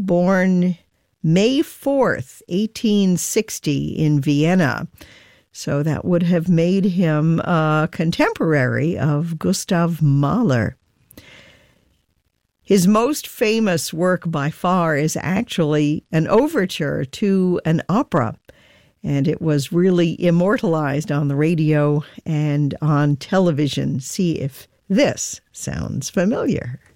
born May 4th, 1860 in Vienna. So that would have made him a contemporary of Gustav Mahler. His most famous work by far is actually an overture to an opera, and it was really immortalized on the radio and on television. See if this sounds familiar.